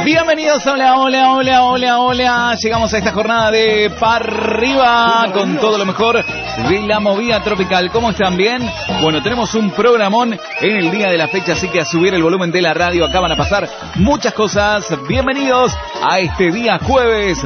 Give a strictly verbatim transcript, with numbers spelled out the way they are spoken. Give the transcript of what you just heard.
Bienvenidos, hola, hola, hola, hola, hola. Llegamos a esta jornada de Parriba con todo lo mejor de la movida tropical. ¿Cómo están? ¿Bien? Bueno, tenemos un programón en el día de la fecha, así que a subir el volumen de la radio. Acá van a pasar muchas cosas. Bienvenidos a este día jueves